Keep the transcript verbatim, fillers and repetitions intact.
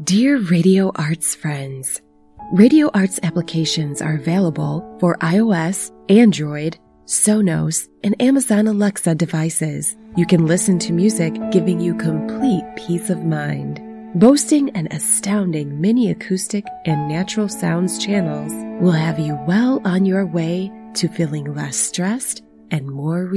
Dear Radio Arts friends, Radio Arts applications are available for iOS, Android, Sonos, and Amazon Alexa devices. You can listen to music giving you complete peace of mind. Boasting an astounding mini acoustic and natural sounds channels will have you well on your way to feeling less stressed and more